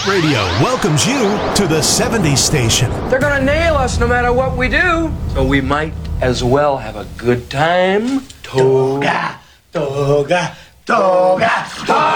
Hit Radio welcomes you to the 70s station. They're gonna nail us no matter what we do. So we might as well have a good time. Toga, toga, toga, toga.